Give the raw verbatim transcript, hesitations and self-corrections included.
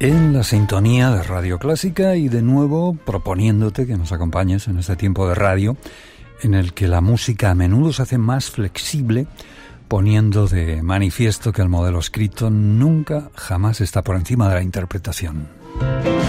en la sintonía de Radio Clásica y de nuevo proponiéndote que nos acompañes en este tiempo de radio en el que la música a menudo se hace más flexible, poniendo de manifiesto que el modelo escrito nunca jamás está por encima de la interpretación.